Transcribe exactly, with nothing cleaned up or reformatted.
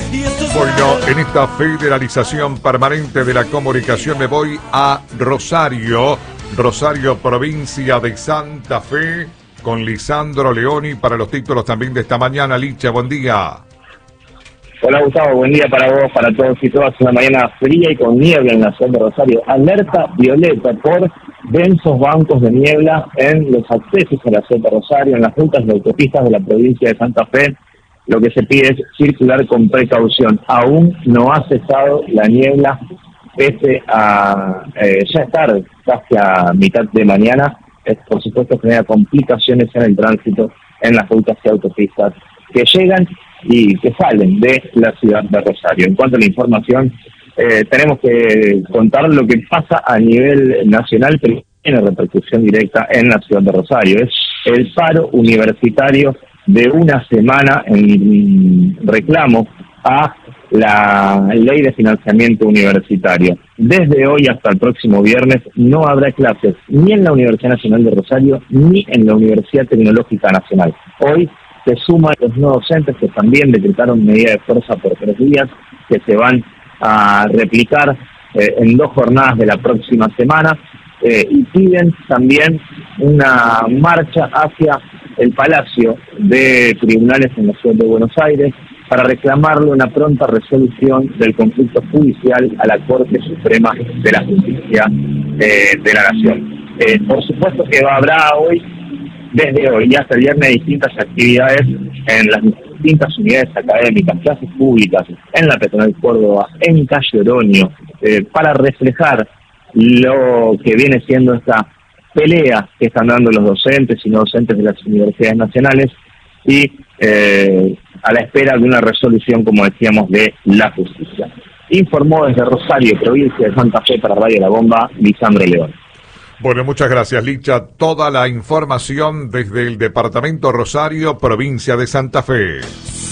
Bueno, en esta federalización permanente de la comunicación me voy a Rosario, Rosario, provincia de Santa Fe, con Lisandro Leoni para los títulos también de esta mañana. Licha, buen día. Hola Gustavo, buen día para vos, para todos y todas. Una mañana fría y con niebla en la ciudad de Rosario. Alerta violeta por densos bancos de niebla en los accesos a la ciudad de Rosario, en las rutas de autopistas de la provincia de Santa Fe. Lo que se pide es circular con precaución. Aún no ha cesado la niebla, pese a eh, ya estar casi a mitad de mañana. Es, por supuesto, genera complicaciones en el tránsito en las rutas y autopistas que llegan y que salen de la ciudad de Rosario. En cuanto a la información, eh, tenemos que contar lo que pasa a nivel nacional, pero tiene repercusión directa en la ciudad de Rosario. Es el paro universitario de una semana en reclamo a la ley de financiamiento universitario. Desde hoy hasta el próximo viernes no habrá clases ni en la Universidad Nacional de Rosario ni en la Universidad Tecnológica Nacional. Hoy se suman los no docentes que también decretaron medida de fuerza por tres días, que se van a replicar eh, en dos jornadas de la próxima semana, eh, y piden también una marcha hacia el Palacio de Tribunales en la ciudad de Buenos Aires para reclamarle una pronta resolución del conflicto judicial a la Corte Suprema de la Justicia eh, de la Nación. Eh, por supuesto que habrá hoy, desde hoy y hasta el viernes, distintas actividades en las distintas unidades académicas, clases públicas, en la Peatonal Córdoba, en Calle Oroño, eh, para reflejar lo que viene siendo esta pelea que están dando los docentes y no docentes de las universidades nacionales y eh, a la espera de una resolución, como decíamos, de la justicia. Informó desde Rosario, provincia de Santa Fe, para Radio La Bomba, Lisandro León. Bueno, muchas gracias, Licha. Toda la información desde el departamento Rosario, provincia de Santa Fe.